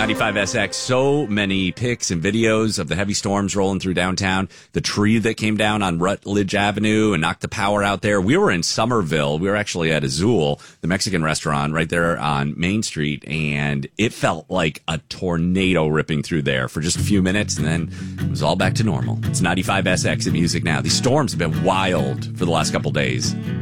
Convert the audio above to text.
95SX. So many pics and videos of the heavy storms rolling through downtown. The tree that came down on Rutledge Avenue and knocked the power out there. We were in Somerville. We were actually at Azul, the Mexican restaurant right there on Main Street, and it felt like a tornado ripping through there for just a few minutes, and then it was all back to normal. It's 95SX at Music Now. These storms have been wild for the last couple days.